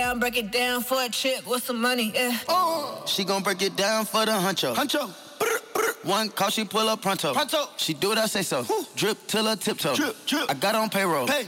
break it down for a chick with some money, yeah. She gon' break it down for the huncho. One call, she pull up pronto. She do what I say so. Drip till her tiptoe. I got on payroll.